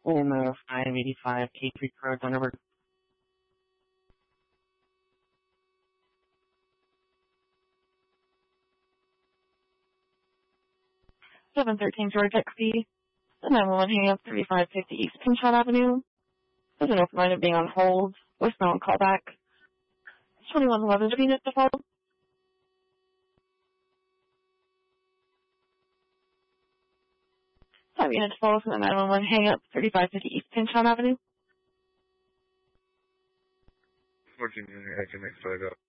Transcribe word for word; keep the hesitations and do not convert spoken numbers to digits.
in uh, five eighty-five K Creek Road, Thunderbird. seven thirteen George X C, the nine one one hang up thirty-five fifty East Pinchot Avenue. There's an open line of being on hold. Voicemail and callback. twenty-one eleven unit default. five unit default from the nine one one hang up thirty-five fifty East Pinchot Avenue. fourteen unit, I can make five up.